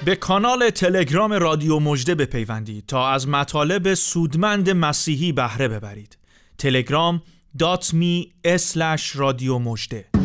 به کانال تلگرام رادیو مژده بپیوندید تا از مطالب سودمند مسیحی بهره ببرید. telegram.me/رادیو مژده